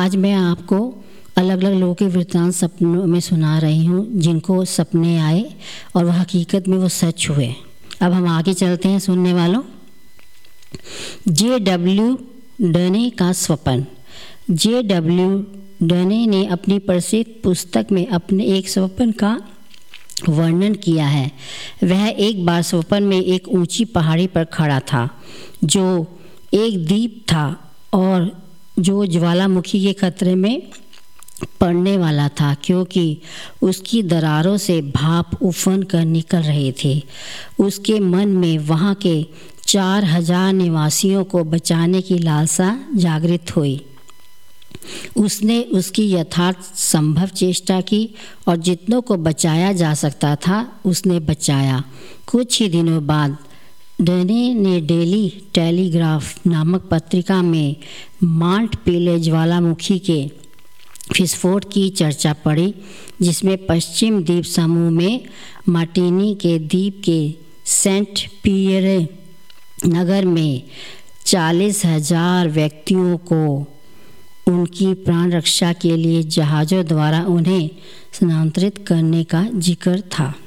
आज मैं आपको अलग अलग लोगों के वृत्तांत सपनों में सुना रही हूँ जिनको सपने आए और वह हकीकत में वो सच हुए। अब हम आगे चलते हैं सुनने वालों। J.W. डने का स्वप्न। J.W. डने ने अपनी प्रसिद्ध पुस्तक में अपने एक स्वप्न का वर्णन किया है। वह एक बार स्वप्न में एक ऊंची पहाड़ी पर खड़ा था जो एक द्वीप था और जो ज्वालामुखी के खतरे में पड़ने वाला था, क्योंकि उसकी दरारों से भाप उफन कर निकल रहे थे। उसके मन में वहाँ के 4000 निवासियों को बचाने की लालसा जागृत हुई। उसने उसकी यथार्थ संभव चेष्टा की और जितनों को बचाया जा सकता था उसने बचाया। कुछ ही दिनों बाद डने ने डेली टेलीग्राफ नामक पत्रिका में मांटपेले ज्वालामुखी के विस्फोट की चर्चा पड़ी, जिसमें पश्चिम द्वीप समूह में मार्टिनी के द्वीप के सेंट पियरे नगर में 40,000 व्यक्तियों को उनकी प्राण रक्षा के लिए जहाज़ों द्वारा उन्हें स्थानांतरित करने का जिक्र था।